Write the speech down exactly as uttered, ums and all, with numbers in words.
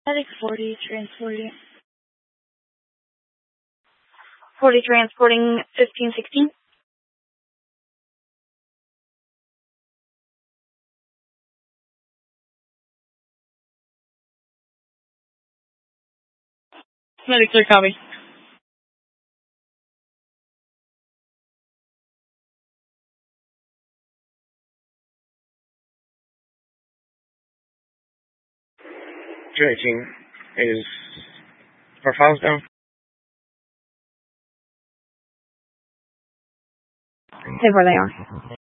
Medic forty, transporting. forty, transporting fifteen sixteen. Medic three, copy. two eighteen is profiles down. Say where they are.